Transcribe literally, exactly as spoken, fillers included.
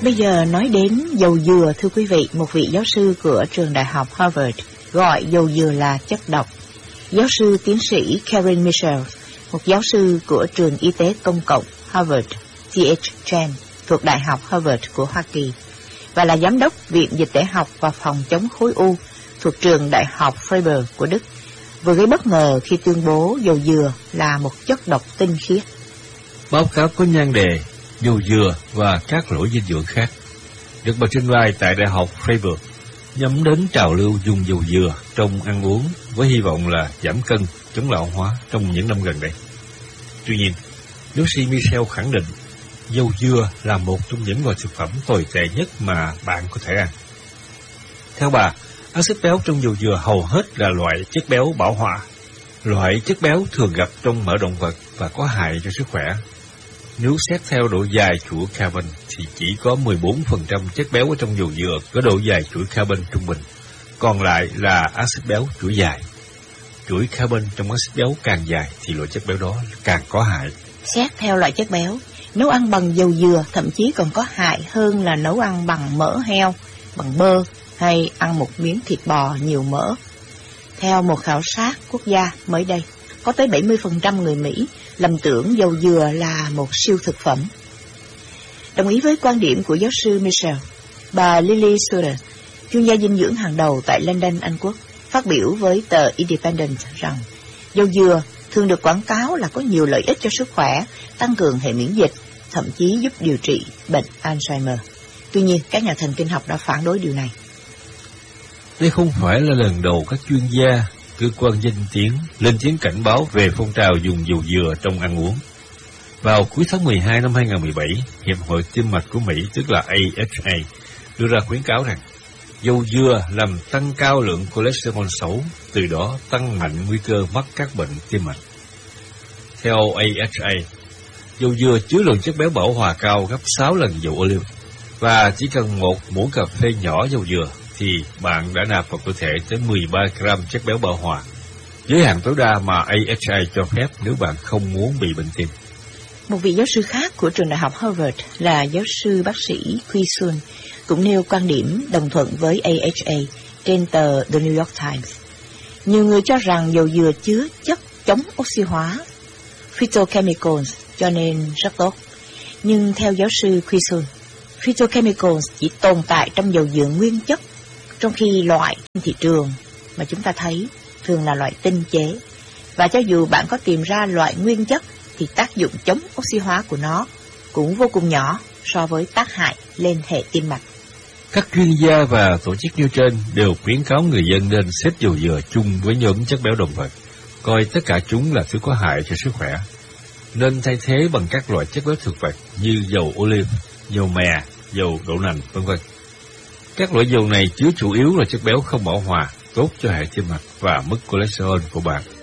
Bây giờ nói đến dầu dừa, thưa quý vị, một vị giáo sư của trường đại học Harvard gọi dầu dừa là chất độc. Giáo sư tiến sĩ Karen Mitchell, một giáo sư của trường y tế công cộng Harvard T H Chan thuộc Đại học Harvard của Hoa Kỳ, và là giám đốc Viện Dịch tễ học và Phòng chống khối u thuộc trường Đại học Freiburg của Đức, vừa gây bất ngờ khi tuyên bố dầu dừa là một chất độc tinh khiết. Báo cáo có nhan đề dầu dừa và các lỗi dinh dưỡng khác được bà trình bày tại Đại học Freiburg, nhắm đến trào lưu dùng dầu dừa trong ăn uống với hy vọng là giảm cân, chống lão hóa trong những năm gần đây. Tuy nhiên, giáo sư Michel khẳng định dầu dừa là một trong những loại thực phẩm tồi tệ nhất mà bạn có thể ăn. Theo bà, axit béo trong dầu dừa hầu hết là loại chất béo bão hòa, loại chất béo thường gặp trong mỡ động vật và có hại cho sức khỏe. Nếu xét theo độ dài chuỗi carbon thì chỉ có mười bốn phần trăm chất béo ở trong dầu dừa có độ dài chuỗi carbon trung bình, còn lại là axit béo chuỗi dài. Chuỗi carbon trong axit béo càng dài thì loại chất béo đó càng có hại. Xét theo loại chất béo, nấu ăn bằng dầu dừa thậm chí còn có hại hơn là nấu ăn bằng mỡ heo, bằng bơ hay ăn một miếng thịt bò nhiều mỡ. Theo một khảo sát quốc gia mới đây, có tới bảy mươi phần trăm người Mỹ lầm tưởng dầu dừa là một siêu thực phẩm. Đồng ý với quan điểm của giáo sư Michel, bà Lily Suter, chuyên gia dinh dưỡng hàng đầu tại London, Anh Quốc, phát biểu với tờ Independent rằng dầu dừa thường được quảng cáo là có nhiều lợi ích cho sức khỏe, tăng cường hệ miễn dịch, thậm chí giúp điều trị bệnh Alzheimer. Tuy nhiên, các nhà thần kinh học đã phản đối điều này. Đây không phải là lần đầu các chuyên gia, cơ quan danh tiếng lên tiếng cảnh báo về phong trào dùng dầu dừa trong ăn uống. Vào cuối tháng mười hai năm hai nghìn không trăm mười bảy, Hiệp hội Tim mạch của Mỹ, tức là A H A, đưa ra khuyến cáo rằng dầu dừa làm tăng cao lượng cholesterol xấu, từ đó tăng mạnh nguy cơ mắc các bệnh tim mạch. Theo A H A, dầu dừa chứa lượng chất béo bão hòa cao gấp sáu lần dầu ô liu, và chỉ cần một muỗng cà phê nhỏ dầu dừa thì bạn đã nạp vào cơ thể tới mười ba gram chất béo bão hòa, giới hạn tối đa mà A H A cho phép nếu bạn không muốn bị bệnh tim. Một vị giáo sư khác của trường đại học Harvard là giáo sư bác sĩ Quy Xuân cũng nêu quan điểm đồng thuận với A H A trên tờ The New York Times. Nhiều người cho rằng dầu dừa chứa chất chống oxy hóa, phytochemicals, cho nên rất tốt. Nhưng theo giáo sư Quy Xuân, phytochemicals chỉ tồn tại trong dầu dừa nguyên chất, trong khi loại trên thị trường mà chúng ta thấy thường là loại tinh chế. Và cho dù bạn có tìm ra loại nguyên chất thì tác dụng chống oxy hóa của nó cũng vô cùng nhỏ so với tác hại lên hệ tim mạch. Các chuyên gia và tổ chức nêu trên đều khuyến cáo người dân nên xếp dầu dừa chung với nhóm chất béo động vật, coi tất cả chúng là thứ có hại cho sức khỏe. Nên thay thế bằng các loại chất béo thực vật như dầu ô liu, dầu mè, dầu đậu nành, vân vân. Các loại dầu này chứa chủ yếu là chất béo không bão hòa, tốt cho hệ tim mạch và mức cholesterol của bạn.